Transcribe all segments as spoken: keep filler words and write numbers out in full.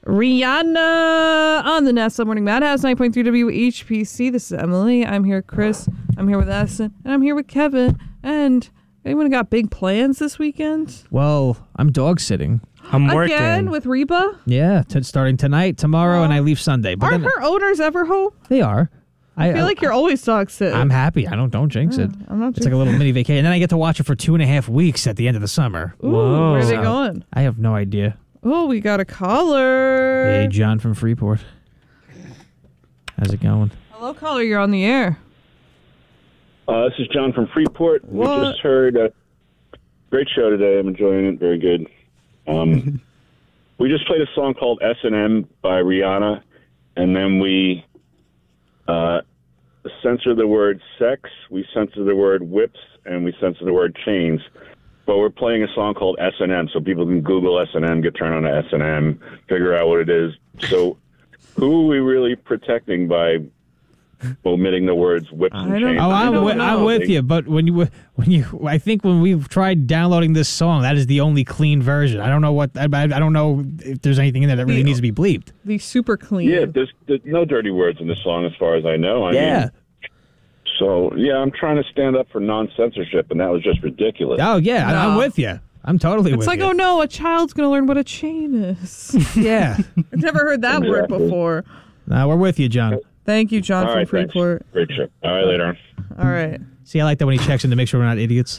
Rihanna on the Nesta Morning Madhouse, nine point three W H P C. This is Emily. I'm here with Chris. I'm here with Essen. And I'm here with Kevin. And anyone got big plans this weekend? Well, I'm dog sitting. I'm working. Again with Reba? Yeah, t- starting tonight, tomorrow, Oh. and I leave Sunday. But Aren't then, her owners ever home? they are. I feel like you're always dog sitting. I'm happy. I don't don't jinx it. I'm not It's like a little mini vacation. And then I get to watch it for two and a half weeks at the end of the summer. Ooh, Whoa. where are they So, going? I have no idea. Oh, we got a caller. Hey, John from Freeport. How's it going? Hello, caller. You're on the air. Uh, this is John from Freeport. What? We just heard a great show today. I'm enjoying it. Very good. Um, we just played a song called S and M by Rihanna, and then we uh, censor the word sex, we censor the word whips, and we censor the word chains. But we're playing a song called S and M, so people can Google S and M, get turned on to S and M, figure out what it is. So who are we really protecting by omitting the words whips and I don't- chains? Oh, I I'm, don't with, know. I'm with you. But when you when you, I think when we've tried downloading this song, that is the only clean version. I don't know what I, I don't know if there's anything in there that really The- needs to be bleeped. The super clean. Yeah, there's, there's no dirty words in this song as far as I know. I Yeah. Mean, so, yeah, I'm trying to stand up for non-censorship, and that was just ridiculous. Oh yeah, I, I'm No. with you. I'm totally It's with like, you. oh no, a child's going to learn what a chain is. Yeah. I've never heard that word Exactly. before. No, we're with you, John. Thank you, John All from right, thanks. Freeport. Great show. All right, later on. All right. See, I like that when he checks in to make sure we're not idiots.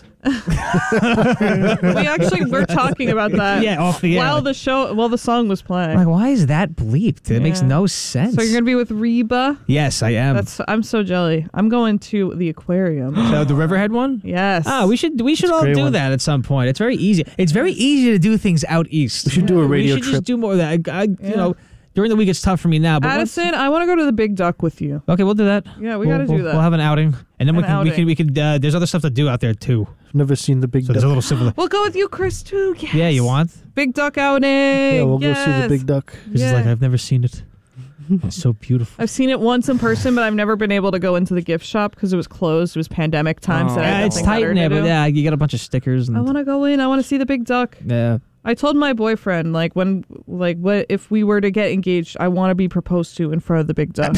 We actually were talking about that. Yeah, off the air. While the show, while the song was playing. Like, why is that bleeped? It makes Yeah. no sense. So you're gonna be with Reba? Yes, I am. That's. I'm so jelly. I'm going to the aquarium. So the Riverhead one? Yes. Oh, we should we should all great do one. that at some point. It's very easy. It's very easy to do things out east. We should do a radio We should trip. just do more of that. I, I, Yeah. You know, during the week it's tough for me now. But once- Addison, I want to go to the Big Duck with you. okay, we'll do that. Yeah, we We'll- got to we'll- do that. We'll have an outing, and then we An can we outing. can we could. Uh, there's other stuff to do out there too. Never seen the big So there's a duck. little civil. We'll go with you, Chris, too. Yes. Yeah, you want? Big Duck outing. Yeah, we'll yes. go see the big duck. This Yeah. is like I've never seen it. It's so beautiful. I've seen it once in person, but I've never been able to go into the gift shop because it was closed. It was pandemic times. Oh. that I had Yeah, it's nothing tight better in there, to but do. yeah, you got a bunch of stickers and I want to go in. I want to see the Big Duck. yeah. I told my boyfriend, like, when, like, what if we were to get engaged, I want to be proposed to in front of the Big Duck.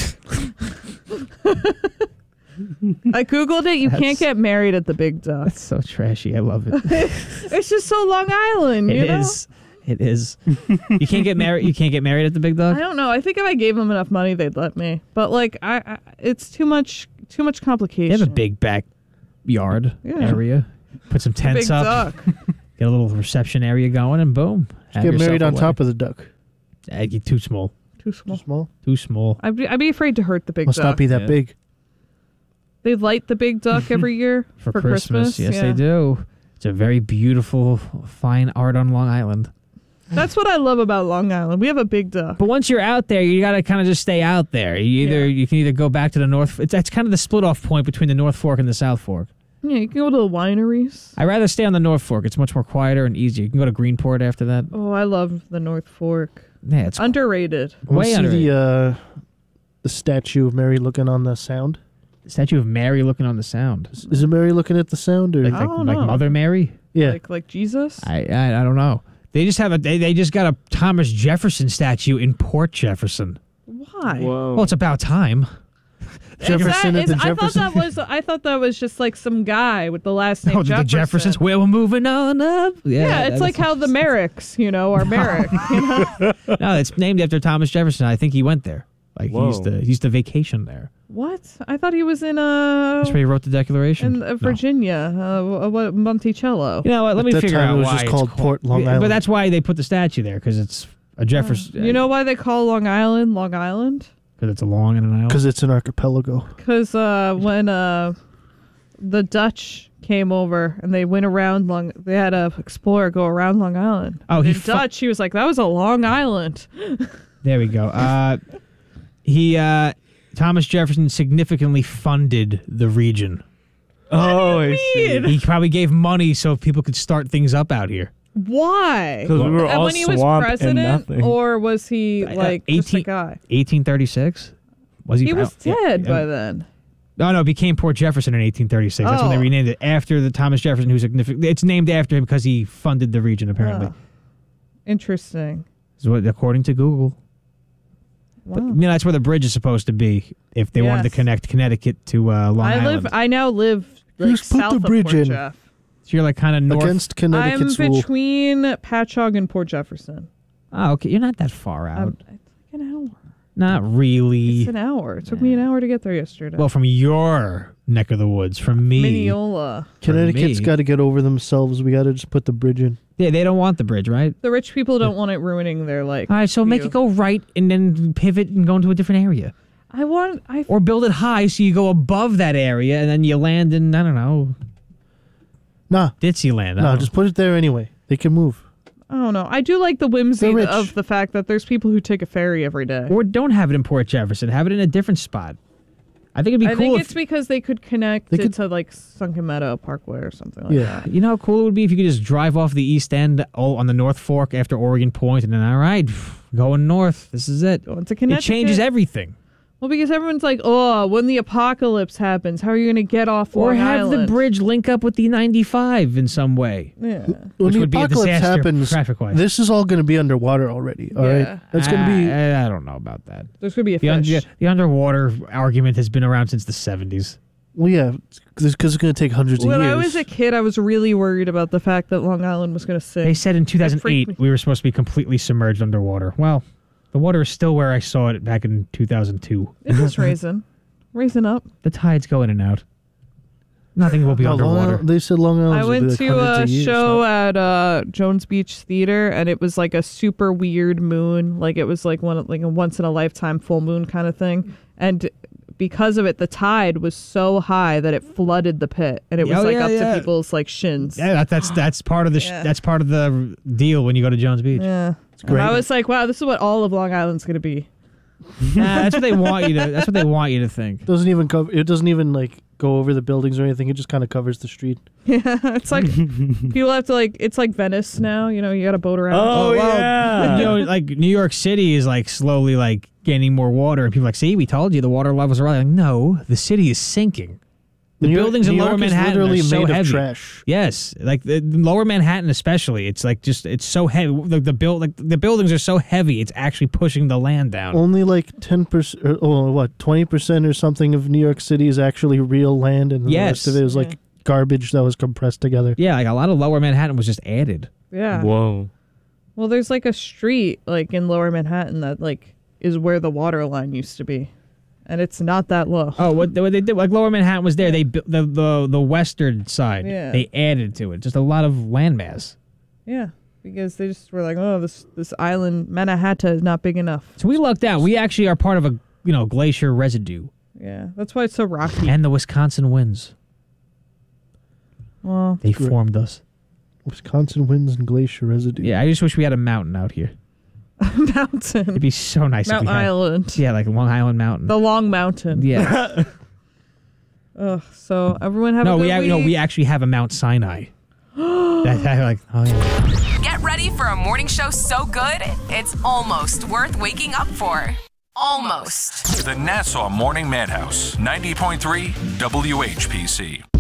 I Googled it. You can't That's- get married at the Big Duck. That's so trashy. I love it. It's just so Long Island, you It know? is. It is. You can't get married. You can't get married at the Big Duck. I don't know. I think if I gave them enough money, they'd let me. But, like, I, I it's too much, too much complication. They have a big backyard Yeah. area. Put some Big tents up. Duck. Get a little reception area going, and boom. have Get yourself married a on wedding. top of the duck. Uh, you- too small. Too small. Small. Too small. I'd be, I'd be afraid to hurt the Big Must Duck. not be that Yeah. big. They light the Big Duck every year For, for, Christmas. Yes, yeah. they do. It's a very beautiful, fine art on Long Island. That's what I love about Long Island. We have a Big Duck. But once you're out there, you got to kind of just stay out there. You either Yeah. you can either go back to the North. It's that's kind of the split off point between the North Fork and the South Fork. Yeah, you can go to the wineries. I'd rather stay on the North Fork. It's much more quieter and easier. You can go to Greenport after that. Oh, I love the North Fork. Yeah, it's Underrated. I wanna way see underrated. the uh, the statue of Mary looking on the sound. Statue of Mary looking on the Sound. Is, is it Mary looking at the sound or? Like, I like, don't like know. Mother Mary. yeah. Like like Jesus. I, I I don't know. They just have a they, they just got a Thomas Jefferson statue in Port Jefferson. Why? Whoa. Well, it's about time. Is Jefferson that- at the is- I thought Jefferson. that was I thought that was just like some guy with the last name Oh, Jefferson. the Jeffersons. Well, we're moving on up. Yeah, Yeah, it's that's- like how the Merricks, you know, are Merrick. You know? no, it's named after Thomas Jefferson. I think he went there. Like he used Whoa. to he used to vacation there. What? I thought he was in uh That's where he wrote the Declaration. in uh, No. Virginia, uh, what Monticello. You know what? Let At me that figure time, out it was why just it's called Port Long Yeah, Island. But that's why they put the statue there because it's a Jefferson. You know why they call Long Island Long Island? because it's a long and an island. Because it's an archipelago. Because uh, when uh, the Dutch came over and they went around Long, they had a explorer go around Long Island. Oh, he in fu- Dutch, he was like, "That was a Long Island." There we go. Uh, he uh, Thomas Jefferson significantly funded the region. Oh, I see. He probably gave money so people could start things up out here. Why? Because we were Uh, all when he was swamp and president, nothing. or was he Uh, like just a eighteen guy? eighteen thirty-six? Was he? He was yeah, dead yeah. by then. No, no, it became Port Jefferson in eighteen thirty-six. That's when they Oh. renamed it after the Thomas Jefferson, who's significant. It's named after him because he funded the region, apparently. Oh. Interesting. Is what according to Google. Wow. But, you know, that's where the bridge is supposed to be if they wanted to Yes. connect Connecticut to uh, Long I Island. live. I now live like Who's put south the of bridge Port in? Jeff. So you're like kind of north. Against I'm Connecticut's rule. between Patchogue and Port Jefferson. Oh, okay. You're not that far out. Um, it's like an hour. Not really. It's an hour. It took me an hour to get there yesterday. Well, from your neck of the woods, from me. Mineola. Connecticut's me. got to get over themselves. We got to just put the bridge in. Yeah, they don't want the bridge, right? The rich people don't want it ruining their like. All right, so make view. it go right and then pivot and go into a different area. I want. I. Or build it high so you go above that area and then you land in, I don't know, Nah, Dixieland. I nah, don't just put it there anyway. They can move. I don't know. I do like the whimsy They're rich. of the fact that there's people who take a ferry every day. know. Or don't have it in Port Jefferson. Have it in a different spot. I think it'd be I cool think if, it's because they could connect They it could- to like Sunken Meadow Parkway or something like Yeah. that. you know how cool it would be if you could just drive off the East End oh, on the North Fork after Oregon Point and then, all right, going north. This is it. Going to It Connecticut. changes everything. Well, because everyone's like, oh, when the apocalypse happens, how are you going to get off Or Long have Island? the bridge link up with the ninety-five in some way. Yeah. When Which the would be a apocalypse disaster happens, traffic-wise. this is all going to be underwater already. All right, Yeah. that's going to be. I, I don't know about that. There's going to be a The, un- fish. the underwater argument has been around since the seventies. Well, yeah, because it's going to take hundreds When of years. I was a kid, I was really worried about the fact that Long Island was going to They sink. said in two thousand eight freaked me. we were supposed to be completely submerged underwater. Well, the water is still where I saw it back in two thousand two. It's just raising. Raising up. The tides go in and out. Nothing will be No, Long underwater. Island- they said Long Island. I went to a show at uh, Jones Beach Theater, and it was like a super weird moon. Like it was like one like a once in a lifetime full moon kind of thing. And because of it, the tide was so high that it flooded the pit, and it was Oh, like yeah, up yeah. to people's like shins. Yeah, that, that's that's part of the sh- Yeah. that's part of the deal when you go to Jones Beach. Yeah. great. And I was like, wow, this is what all of Long Island's gonna be. Nah, that's what they want you to. That's what they want you to think. Doesn't even cover. It doesn't even like go over the buildings or anything. It just kind of covers the street. Yeah, it's like people have to like. It's like Venice now. You know, you got to boat around. Oh, well, you know, like New York City is like slowly like gaining more water, and people are like, see, we told you the water levels are rising. Like, no, the city is sinking. The New York- buildings in New Lower York is Manhattan literally are so made of heavy. trash. Yes, like the, the Lower Manhattan especially. It's like just it's so heavy. The, the build like the buildings are so heavy. It's actually pushing the land down. Only like ten percent, or what, twenty percent or something of New York City is actually real land, and the Yes. rest of it is Yeah. like garbage that was compressed together. Yeah, like a lot of Lower Manhattan was just added. yeah. Whoa. Well, there's like a street like in Lower Manhattan that like is where the water line used to be, and it's not that low. Oh, what, what they did? Like Lower Manhattan was there. They built the the the western side. Yeah. They added to it just a lot of landmass. Yeah, because they just were like, oh, this this island Manhattan is not big enough. So we lucked out. We actually are part of a you know glacier residue Yeah, that's why it's so rocky. and the Wisconsin winds. Well, They Great. formed us. Wisconsin winds and glacier residue. Yeah, I just wish we had a mountain out here. mountain, It'd be so nice Mount if we had. Island, Yeah, like Long Island Mountain. the Long Mountain. Yeah. Ugh. So everyone have no, a good we ac- week. no, we actually have a Mount Sinai. that, that, like, oh yeah. Get ready for a morning show so good, it's almost worth waking up for. Almost. The Nassau Morning Madhouse, ninety point three W H P C.